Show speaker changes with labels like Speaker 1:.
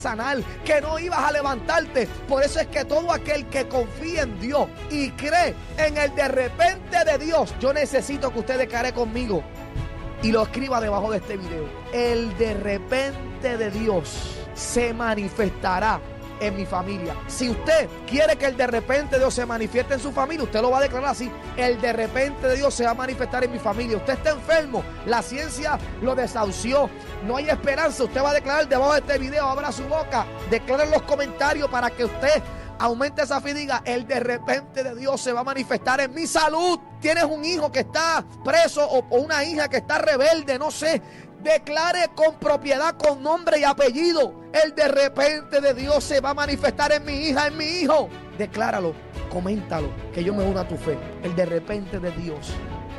Speaker 1: sanar, que no ibas a levantarte. Por eso es que todo aquel que confía en Dios y cree en el de repente de Dios, yo necesito que usted declare conmigo y lo escriba debajo de este video: el de repente de Dios se manifestará en mi familia. Si usted quiere que el de repente de Dios se manifieste en su familia, usted lo va a declarar así: el de repente de Dios se va a manifestar en mi familia. Usted está enfermo, la ciencia lo desahució, no hay esperanza, usted va a declarar debajo de este video, abra su boca, declare en los comentarios para que usted aumente esa fe y diga: el de repente de Dios se va a manifestar en mi salud. Tienes un hijo que está preso o una hija que está rebelde, no sé. Declare con propiedad, con nombre y apellido: el de repente de Dios se va a manifestar en mi hija, en mi hijo. Decláralo, coméntalo, que yo me uno a tu fe. El de repente de Dios